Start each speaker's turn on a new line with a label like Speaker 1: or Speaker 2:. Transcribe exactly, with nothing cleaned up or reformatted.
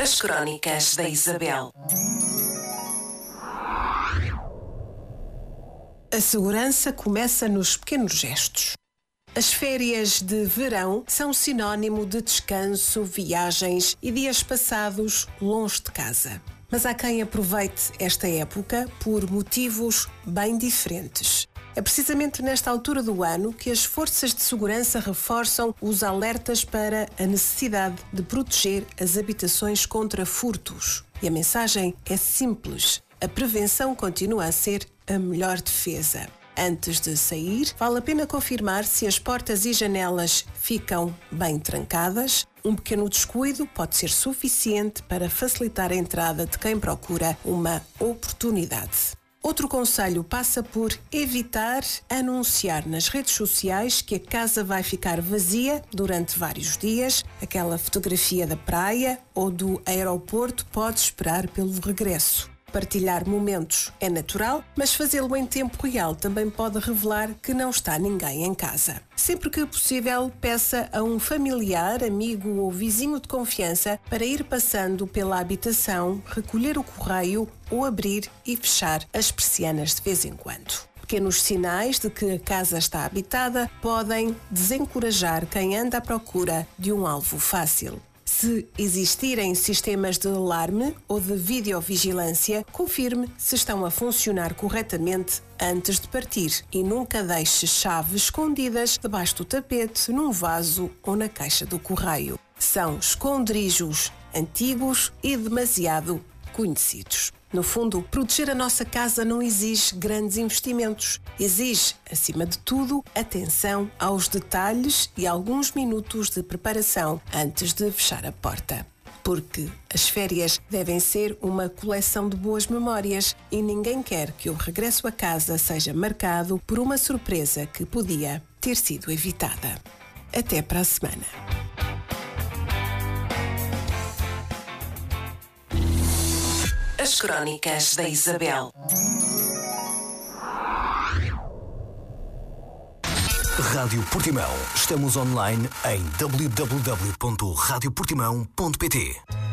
Speaker 1: As Crónicas da Isabel.
Speaker 2: A segurança começa nos pequenos gestos. As férias de verão são sinónimo de descanso, viagens e dias passados longe de casa. Mas há quem aproveite esta época por motivos bem diferentes. É precisamente nesta altura do ano que as forças de segurança reforçam os alertas para a necessidade de proteger as habitações contra furtos. E a mensagem é simples: a prevenção continua a ser a melhor defesa. Antes de sair, vale a pena confirmar se as portas e janelas ficam bem trancadas. Um pequeno descuido pode ser suficiente para facilitar a entrada de quem procura uma oportunidade. Outro conselho passa por evitar anunciar nas redes sociais que a casa vai ficar vazia durante vários dias. Aquela fotografia da praia ou do aeroporto pode esperar pelo regresso. Partilhar momentos é natural, mas fazê-lo em tempo real também pode revelar que não está ninguém em casa. Sempre que possível, peça a um familiar, amigo ou vizinho de confiança para ir passando pela habitação, recolher o correio ou abrir e fechar as persianas de vez em quando. Pequenos sinais de que a casa está habitada podem desencorajar quem anda à procura de um alvo fácil. Se existirem sistemas de alarme ou de videovigilância, confirme se estão a funcionar corretamente antes de partir e nunca deixe chaves escondidas debaixo do tapete, num vaso ou na caixa do correio. São esconderijos antigos e demasiado conhecidos. No fundo, proteger a nossa casa não exige grandes investimentos. Exige, acima de tudo, atenção aos detalhes e alguns minutos de preparação antes de fechar a porta. Porque as férias devem ser uma coleção de boas memórias e ninguém quer que o regresso a casa seja marcado por uma surpresa que podia ter sido evitada. Até para a semana.
Speaker 1: As Crónicas da Isabel.
Speaker 3: Rádio Portimão. Estamos online em w w w ponto rádio portimão ponto p t.